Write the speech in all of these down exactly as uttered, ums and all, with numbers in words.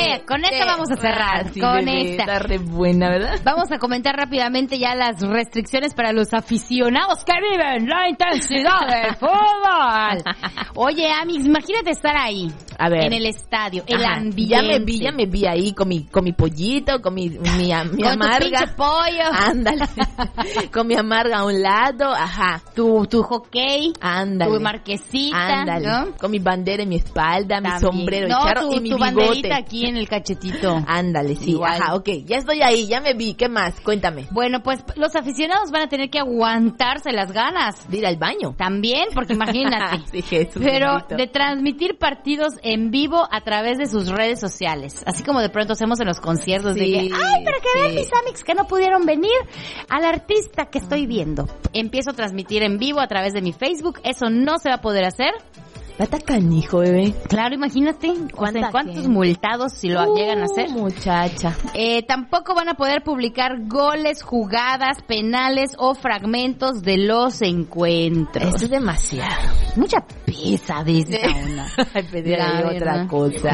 Eh, con esta vamos a cerrar. Ah, sí, con bebé, esta. Está re buena, ¿verdad? Vamos a comentar rápidamente ya las restricciones para los aficionados que viven la intensidad del fútbol. Oye, Amix, imagínate estar ahí. A ver. En el estadio, el Ajá. ambiente. Ya me vi, ya me vi ahí con mi, con mi pollito, con mi, mi, mi con amarga. tu pinche pollo. Ándale. Con mi amarga a un lado, ajá. Tu, tu hockey. Ándale. Tu marquesita. Ándale. ¿no? Con mi bandera en mi espalda, También. mi sombrero no, de charro tu, y mi tu bigote. banderita aquí en el cachetito. Ándale, sí. Igual. Ajá, ok. Ya estoy ahí, ya me vi. ¿Qué más? Cuéntame. Bueno, pues los aficionados van a tener que aguantarse las ganas. De ir al baño. También, porque imagínate. Sí, Jesús Pero bendito. de transmitir partidos en vivo a través de sus redes sociales. Así como de pronto hacemos en los conciertos Sí, de que, ay, pero que sí. vean mis amics que no pudieron venir, al artista que estoy viendo. Empiezo a transmitir en vivo a través de mi Facebook. Eso no se va a poder hacer. Está canijo, bebé. Claro, imagínate. O sea, ¿cuántos gente? multados si lo Uh, llegan a hacer? Muchacha. Eh, tampoco van a poder publicar goles, jugadas, penales o fragmentos de los encuentros. Eso es demasiado. Mucha pesadez esa onda. Ay, pedí La ahí otra verdad. cosa.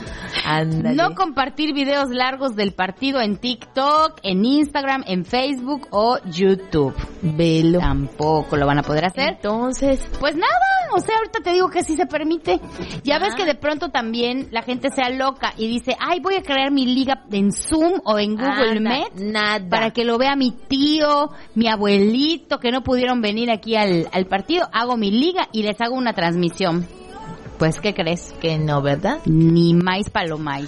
Ándale. No compartir videos largos del partido en TikTok, en Instagram, en Facebook o YouTube. Velo. Tampoco lo van a poder hacer. Entonces, Pues nada, o sea, ahorita te digo que sí se permite. Ya Ah. ves que de pronto también la gente sea loca y dice, ay, voy a crear mi liga en Zoom o en Google anda, Meet nada. para que lo vea mi tío, mi abuelito, que no pudieron venir aquí al, al partido. Hago mi liga y les hago una transmisión. Pues, ¿qué crees? que no, ¿verdad? Ni más palomais.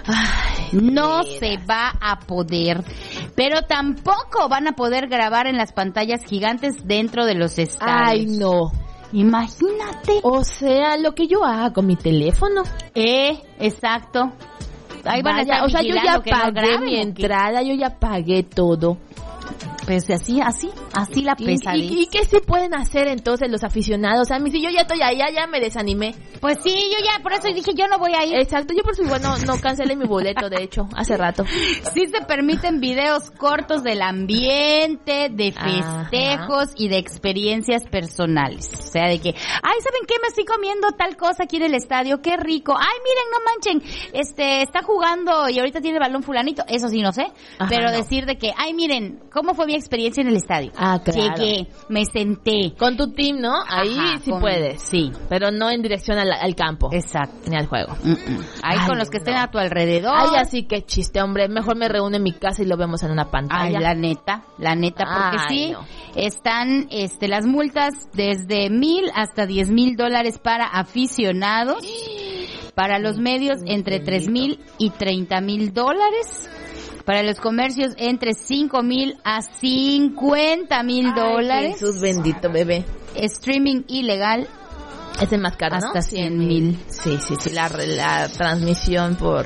Ay, No mira. se va a poder. Pero tampoco van a poder grabar en las pantallas gigantes dentro de los estadios. Ay, no. Imagínate. O sea, lo que yo haga con mi teléfono. Eh, exacto. Ahí van a Vaya, estar o sea, yo ya vigilando que no pagué graben, mi ¿o qué? entrada, yo ya pagué todo. Pues así, así, así la ¿Y, pesadez. y, y qué se pueden hacer entonces los aficionados? A mí, si yo ya estoy allá, ya me desanimé. Pues sí, yo ya, por eso dije, yo no voy a ir. Exacto, yo por eso igual no, no cancelé mi boleto, de hecho, hace rato. Sí se permiten videos cortos del ambiente, de festejos y de experiencias personales. O sea, de que, ay, ¿saben qué? Me estoy comiendo tal cosa aquí en el estadio, qué rico. Ay, miren, no manchen, este, está jugando y ahorita tiene el balón fulanito. Eso sí, no sé. Ajá, pero no. decir de que, ay, miren, ¿cómo fue mi experiencia en el estadio? Ah, claro. Llegué, me senté. Con tu team, ¿no? Ahí Ajá, sí con- puedes. Sí. Pero no en dirección al, al campo. Exacto. Ni al juego. Mm, mm. Ahí Ay, con los que estén no. a tu alrededor. Ay, así que chiste, hombre. Mejor me reúno en mi casa y lo vemos en una Ay, pantalla. la neta, la neta, porque Ay, sí, no. están este, las multas desde mil hasta diez mil dólares para aficionados, para los medios entre tres mil y treinta mil dólares, para los comercios entre cinco mil a cincuenta mil Ay, dólares, Jesús bendito, bebé. streaming ilegal Es el más caro, ¿no? hasta cien mil. Sí, sí, sí. La, la transmisión por...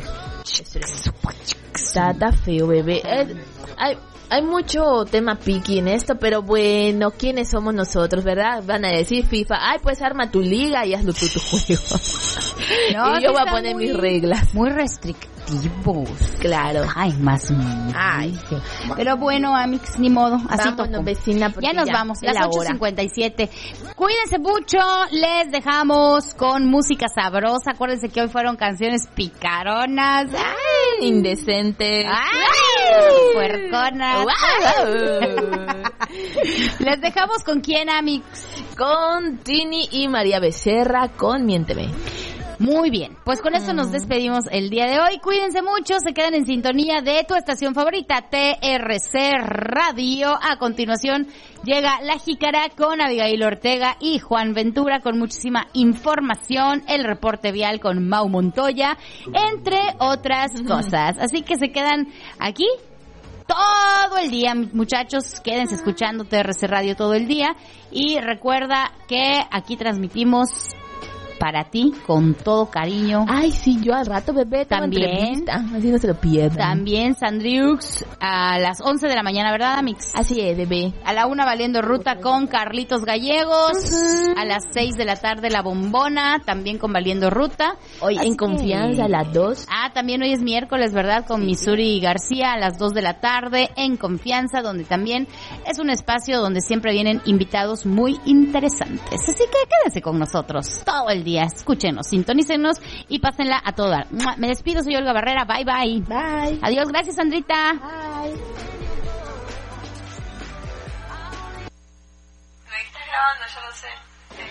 Está, está feo, bebé. Eh, hay, hay mucho tema piqui en esto, pero bueno, ¿quiénes somos nosotros, verdad? Van a decir FIFA, ay, pues arma tu liga y hazlo tú tu juego. No, y yo sí voy a está poner muy- mis reglas. Muy restrictivos. Claro. Ay, más. Ay, sí. Pero bueno, amigos, ni modo, así Vámonos, tocó. vecina, porque Ya nos ya vamos, es las la ocho hora. cincuenta y siete. Cuídense mucho, les dejamos con música sabrosa. Acuérdense que hoy fueron canciones picaronas. ¡Ay! Indecente. ¡Ay! Puerconas. Wow. Les dejamos con quién, amigos. Con Tini y María Becerra con Miénteme. Muy bien, pues con esto nos despedimos el día de hoy. Cuídense mucho, se quedan en sintonía de tu estación favorita, T R C Radio. A continuación llega La Jícara con Abigail Ortega y Juan Ventura con muchísima información, el reporte vial con Mau Montoya, entre otras cosas. Así que se quedan aquí todo el día, muchachos, quédense escuchando T R C Radio todo el día y recuerda que aquí transmitimos para ti con todo cariño. Ay, sí, yo al rato, bebé, tengo También. entrevista, así no se lo pierdan. También Sandriux a las once de la mañana, ¿verdad, Amix? Así es, bebé. A la una Valiendo Ruta con Carlitos Gallegos. A las seis de la tarde La Bombona, también con Valiendo Ruta. Hoy Así en que- confianza a las dos. Ah, también hoy es miércoles, ¿verdad? Con Missouri García a las dos de la tarde en Confianza, donde también es un espacio donde siempre vienen invitados muy interesantes. Así que quédense con nosotros todo el día. día. Escúchenos, sintonícenos y pásenla a todo dar. Me despido, soy Olga Barrera. Bye, bye. Bye. Adiós, gracias, Sandrita. Bye. Me estás grabando, yo lo sé.